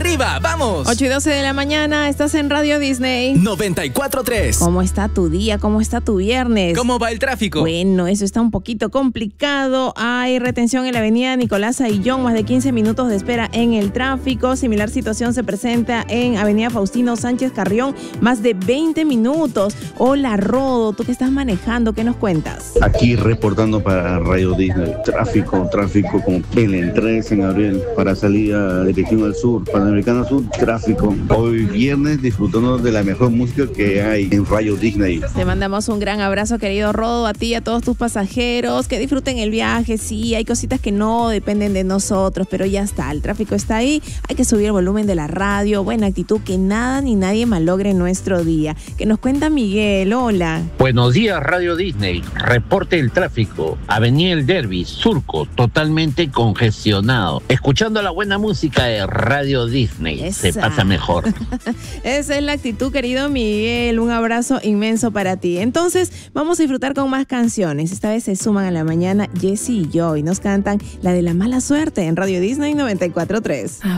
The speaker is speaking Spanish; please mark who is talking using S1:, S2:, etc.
S1: ¡Arriba, vamos!
S2: 8:12 de la mañana, estás en Radio Disney
S1: 94.3.
S2: ¿Cómo está tu día? ¿Cómo está tu viernes?
S1: ¿Cómo va el tráfico?
S2: Bueno, eso está un poquito complicado. Hay retención en la avenida Nicolás Ayllón, más de 15 minutos de espera en el tráfico. Similar situación se presenta en avenida Faustino Sánchez Carrión, más de 20 minutos. Hola, Rodo, ¿tú qué estás manejando? ¿Qué nos cuentas?
S3: Aquí reportando para Radio Disney. Tráfico como en la entrada de San Gabriel para salir a dirección al sur, Panamericana Sur, tráfico. Hoy viernes disfrutando de la mejor música que hay en Radio Disney.
S2: Te mandamos un gran abrazo, querido Rodo, a ti y a todos tus pasajeros. Que disfruten el viaje. Sí, hay cositas que no dependen de nosotros, pero ya está, el tráfico está ahí. Hay que subir el volumen de la radio, buena actitud, que nada ni nadie malogre nuestro día. Que nos cuenta Miguel. Hola.
S4: Buenos días, Radio Disney. Reporte el tráfico. Avenida El Derby, Surco, totalmente congestionado. Escuchando la buena música de Radio Disney.
S2: Esa.
S4: Se pasa mejor.
S2: Esa es la actitud, querido Miguel. Un abrazo inmenso para ti. Entonces, vamos a disfrutar con más canciones. Esta vez se suman a la mañana Jessie y Joy. Nos cantan la de la mala suerte en Radio Disney 94.3.